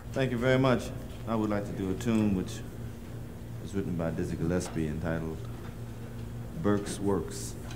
Thank you very much. I would like to do a tune which was written by Dizzy Gillespie entitled Burke's Works.